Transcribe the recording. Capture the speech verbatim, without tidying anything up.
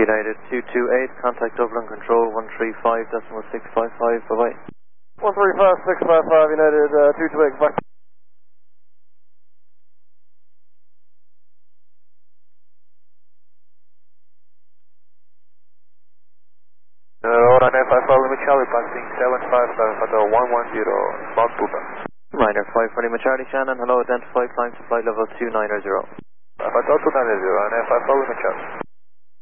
United two two eight, contact Dublin Control one three five decimal six five five, bye bye. one three five six five five United uh, two two eight, back. Uh, Road nine five five Lima Charlie, passing seven five seven Hotel one one zero, Mount Buddha. Minor five forty Charlie Shannon, hello, identify, climb to flight level two nine zero. Hotel two nine zero, nine five five Lima Charlie.